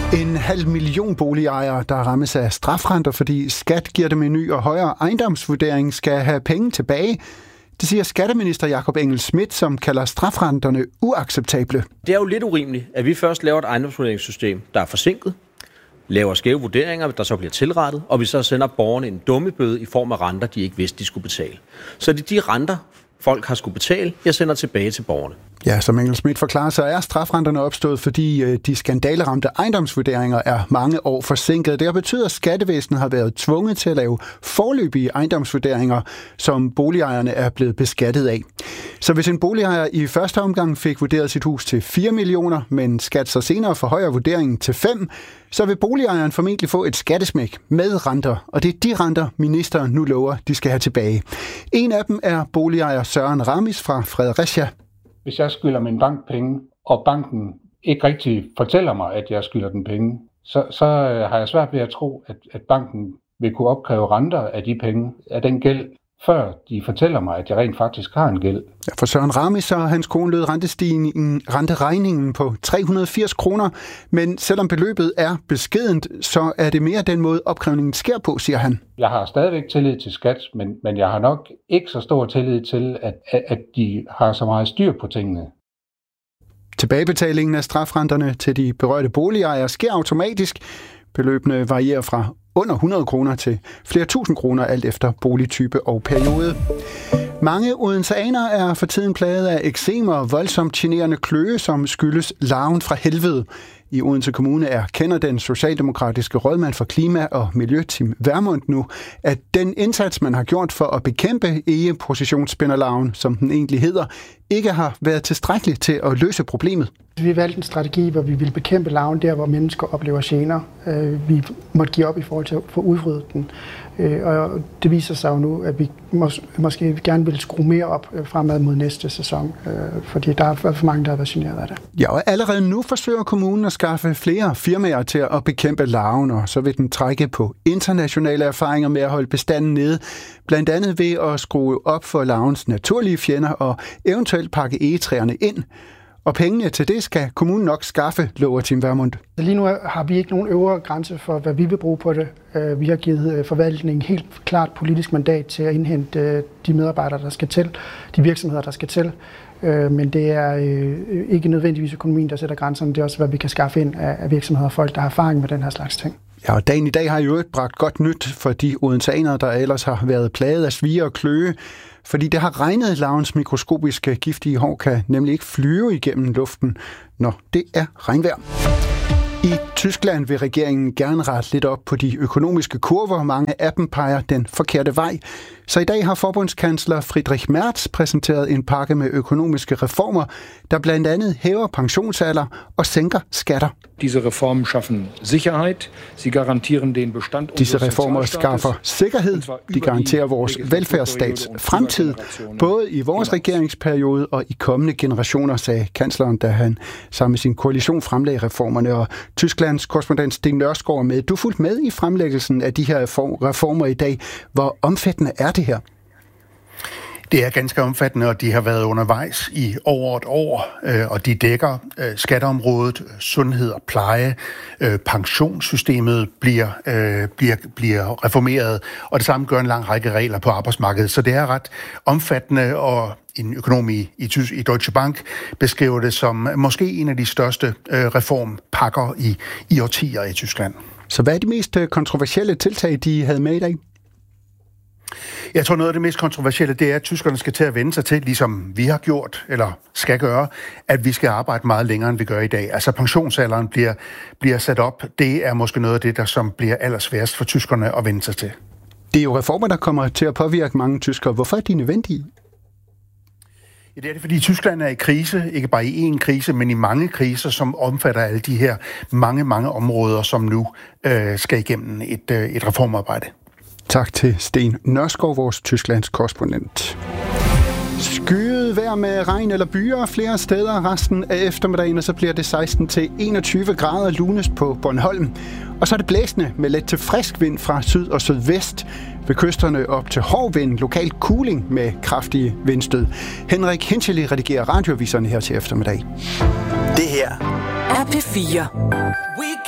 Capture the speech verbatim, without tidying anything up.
En halv million boligejere, der rammes af strafrenter, fordi skat giver dem en ny og højere ejendomsvurdering, skal have penge tilbage. Det siger skatteminister Jakob Engel-Schmidt, som kalder strafrenterne uacceptable. Det er jo lidt urimeligt, at vi først laver et ejendomsvurderingssystem, der er forsinket, laver skæve vurderinger, der så bliver tilrettet, og vi så sender borgerne en dummebøde i form af renter, de ikke vidste, de skulle betale. Så det er de renter, folk har skulle betale, jeg sender tilbage til borgerne. Ja, som Engel-Schmidt forklarer, så er strafrenterne opstået, fordi de skandaleramte ejendomsvurderinger er mange år forsinket. Det har betydet, at skattevæsenet har været tvunget til at lave foreløbige ejendomsvurderinger, som boligejerne er blevet beskattet af. Så hvis en boligejer i første omgang fik vurderet sit hus til fire millioner, men skat så senere forhøjer vurderingen til fem, så vil boligejeren formentlig få et skattesmæk med renter, og det er de renter, ministeren nu lover, de skal have tilbage. En af dem er boligejer Søren Ramis fra Fredericia. Hvis jeg skylder min bank penge, og banken ikke rigtig fortæller mig, at jeg skylder den penge, så, så har jeg svært ved at tro, at, at banken vil kunne opkræve renter af de penge, af den gæld, før de fortæller mig, at jeg rent faktisk har en gæld. Ja, for Søren Ramis og hans kone lød rentestigningen, renteregningen på tre hundrede og firs kroner, men selvom beløbet er beskedent, så er det mere den måde, opkrævningen sker på, siger han. Jeg har stadigvæk tillid til skat, men, men jeg har nok ikke så stor tillid til, at, at de har så meget styr på tingene. Tilbagebetalingen af strafrenterne til de berørte boligejere sker automatisk. Beløbene varierer fra under hundrede kroner til flere tusind kroner, alt efter boligtype og periode. Mange odenseanere er for tiden plaget af eksem og voldsomt generende kløe, som skyldes larven fra helvede. I Odense Kommune erkender den socialdemokratiske rådmand for klima og miljø, Tim Vermund, nu, at den indsats, man har gjort for at bekæmpe egepositionsspinderlarven, som den egentlig hedder, ikke har været tilstrækkeligt til at løse problemet. Vi valgte en strategi, hvor vi ville bekæmpe larven der, hvor mennesker oplever gener. Vi måtte give op i forhold til at få udryddet den. Og det viser sig jo nu, at vi mås- måske gerne vil skrue mere op fremad mod næste sæson, fordi der er for mange, der har været generet af det. Ja, og allerede nu forsøger kommunen at skaffe flere firmaer til at bekæmpe larven, og så vil den trække på internationale erfaringer med at holde bestanden nede, blandt andet ved at skrue op for larvens naturlige fjender og eventuelt pakke egetræerne ind. Og pengene til det skal kommunen nok skaffe, lover Tim Vermund. Lige nu har vi ikke nogen øvre grænse for, hvad vi vil bruge på det. Vi har givet forvaltningen helt klart politisk mandat til at indhente de medarbejdere, der skal til, de virksomheder, der skal til. Men det er ikke nødvendigvis økonomien, der sætter grænserne. Det er også, hvad vi kan skaffe ind af virksomheder og folk, der har erfaring med den her slags ting. Ja, og dagen i dag har jo et bragt godt nyt for de odenseanere, der ellers har været plaget af svie og kløe. Fordi det har regnet, larvens mikroskopiske giftige hår kan nemlig ikke flyve igennem luften, når det er regnvejr. I Tyskland vil regeringen gerne rette lidt op på de økonomiske kurver. Mange af dem peger den forkerte vej. Så i dag har forbundskansler Friedrich Merz præsenteret en pakke med økonomiske reformer, der blandt andet hæver pensionsalder og sænker skatter. Disse reformer schaffen Sicherheit. Sie garantieren den Bestand. Disse reformer skaffer sikkerhed. De garanterer vores velfærdsstats fremtid, både i vores regeringsperiode og i kommende generationer, sagde kansleren, da han sammen med sin koalition fremlagde reformerne. Og Tysklands korrespondent Sten Nørskov er med. Du fulgte med i fremlæggelsen af de her reformer i dag. Hvor omfattende er det her? Det er ganske omfattende, og de har været undervejs i over et år, og de dækker skatteområdet, sundhed og pleje, pensionssystemet bliver, bliver, bliver reformeret, og det samme gør en lang række regler på arbejdsmarkedet. Så det er ret omfattende, og en økonom i, i, i Deutsche Bank beskriver det som måske en af de største reformpakker i, i årtier i Tyskland. Så hvad er de mest kontroversielle tiltag, de havde med i dag? Jeg tror, noget af det mest kontroversielle, det er, at tyskerne skal til at vende sig til, ligesom vi har gjort, eller skal gøre, at vi skal arbejde meget længere, end vi gør i dag. Altså pensionsalderen bliver, bliver sat op. Det er måske noget af det, der som bliver allersværest for tyskerne at vende sig til. Det er jo reformer, der kommer til at påvirke mange tyskere. Hvorfor er de nødvendige? Ja, det er det, fordi Tyskland er i krise, ikke bare i én krise, men i mange kriser, som omfatter alle de her mange, mange områder, som nu øh, skal igennem et, øh, et reformarbejde. Tak til Sten Nørskov, vores Tysklands korrespondent. Skyet vejr med regn eller byer flere steder resten af eftermiddagen, og så bliver det seksten til enogtyve grader lunest på Bornholm. Og så er det blæsende med let til frisk vind fra syd og sydvest. Ved kysterne op til hård vind, lokal cooling med kraftige vindstød. Henrik Hinchely redigerer radioviserne her til eftermiddag. Det her er P fire. We